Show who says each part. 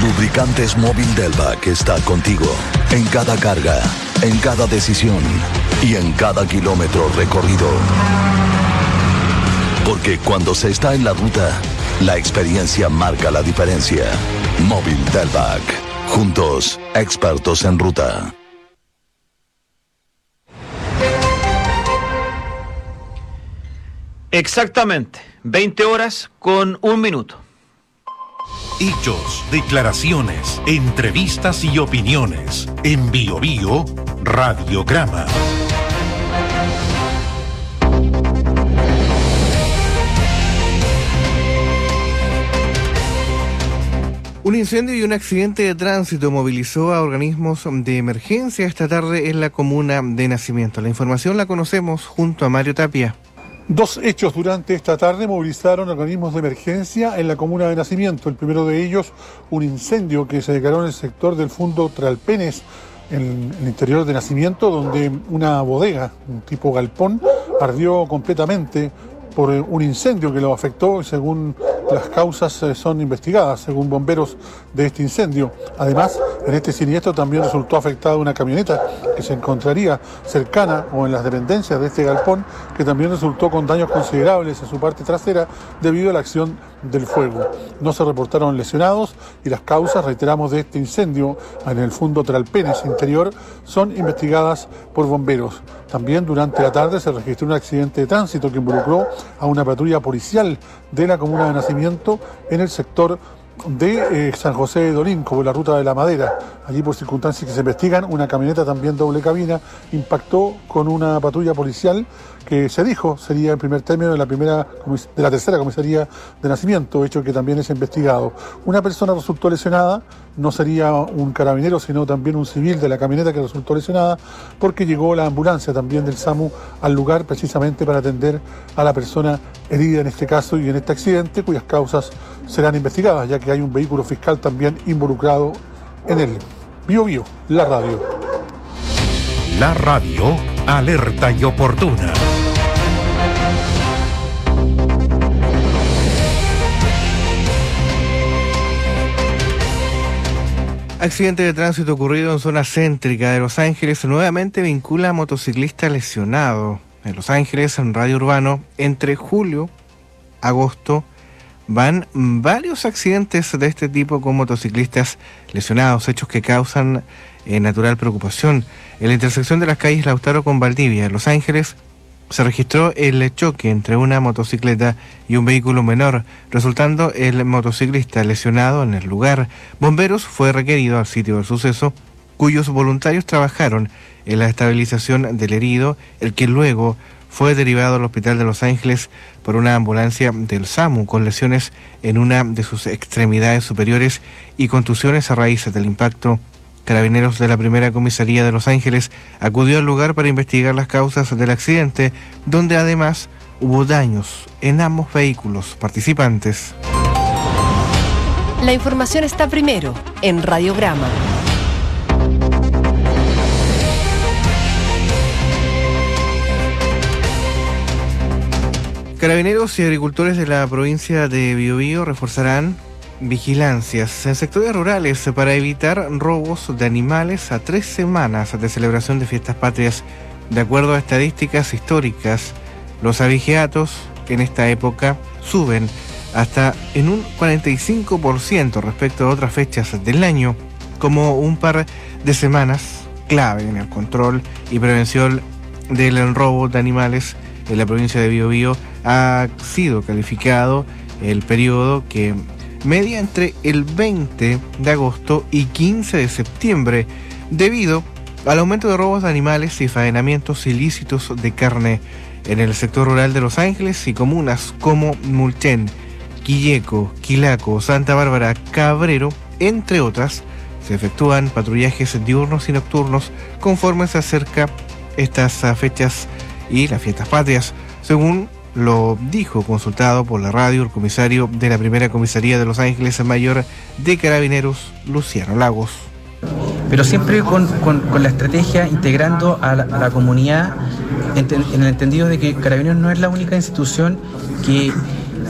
Speaker 1: Lubricantes Móvil Delvac está contigo en cada carga, en cada decisión y en cada kilómetro recorrido. Porque cuando se está en la ruta, la experiencia marca la diferencia. Móvil Delvac. Juntos, expertos en ruta.
Speaker 2: Exactamente, 20 horas con 1 minuto.
Speaker 3: Hechos, declaraciones, entrevistas y opiniones. En Bio Bio, Radiograma.
Speaker 4: Un incendio y un accidente de tránsito movilizó a organismos de emergencia esta tarde en la comuna de Nacimiento. La información la conocemos junto a Mario Tapia.
Speaker 5: 2 hechos durante esta tarde movilizaron organismos de emergencia en la comuna de Nacimiento. El primero de ellos, un incendio que se declaró en el sector del Fundo Tralpenes, en el interior de Nacimiento, donde una bodega, un tipo galpón, ardió completamente por un incendio que lo afectó y según las causas son investigadas, según bomberos de este incendio. Además, en este siniestro también resultó afectada una camioneta que se encontraría cercana o en las dependencias de este galpón, que también resultó con daños considerables en su parte trasera debido a la acción del fuego. No se reportaron lesionados y las causas, reiteramos, de este incendio en el Fundo Tralpenes interior son investigadas por bomberos. También durante la tarde se registró un accidente de tránsito que involucró a una patrulla policial de la comuna de Nacimiento en el sector de San José de Dolinco, por la ruta de la Madera. Allí, por circunstancias que se investigan, una camioneta también doble cabina impactó con una patrulla policial que se dijo sería el primer término de la tercera comisaría de Nacimiento, hecho que también es investigado. Una persona resultó lesionada, no sería un carabinero, sino también un civil de la camioneta que resultó lesionada, porque llegó la ambulancia también del SAMU al lugar precisamente para atender a la persona herida en este caso y en este accidente, cuyas causas serán investigadas, ya que hay un vehículo fiscal también involucrado en él. Bio Bio, la radio.
Speaker 3: La radio, alerta y oportuna.
Speaker 4: Accidente de tránsito ocurrido en zona céntrica de Los Ángeles nuevamente vincula a motociclista lesionado. En Los Ángeles, en Radio Urbano, entre julio, agosto, van varios accidentes de este tipo con motociclistas lesionados, hechos que causan natural preocupación. En la intersección de las calles Lautaro con Valdivia, en Los Ángeles, se registró el choque entre una motocicleta y un vehículo menor, resultando el motociclista lesionado en el lugar. Bomberos fue requerido al sitio del suceso, cuyos voluntarios trabajaron en la estabilización del herido, el que luego fue derivado al hospital de Los Ángeles por una ambulancia del SAMU con lesiones en una de sus extremidades superiores y contusiones a raíz del impacto. Carabineros de la primera comisaría de Los Ángeles acudió al lugar para investigar las causas del accidente, donde además hubo daños en ambos vehículos participantes.
Speaker 6: La información está primero en Radiograma.
Speaker 4: Carabineros y agricultores de la provincia de Biobío reforzarán vigilancias en sectores rurales para evitar robos de animales a 3 semanas de celebración de fiestas patrias. De acuerdo a estadísticas históricas, los abigeatos en esta época suben hasta en un 45% respecto a otras fechas del año, como un par de semanas clave en el control y prevención del robo de animales en la provincia de Biobío. Ha sido calificado el periodo que media entre el 20 de agosto y 15 de septiembre, debido al aumento de robos de animales y faenamientos ilícitos de carne en el sector rural de Los Ángeles y comunas como Mulchen, Quilleco, Quilaco, Santa Bárbara, Cabrero, entre otras. Se efectúan patrullajes diurnos y nocturnos conforme se acerca estas fechas y las fiestas patrias, según lo dijo, consultado por la radio, el comisario de la primera comisaría de Los Ángeles Mayor de Carabineros, Luciano Lagos.
Speaker 7: Pero siempre con la estrategia integrando a la comunidad en el entendido de que Carabineros no es la única institución que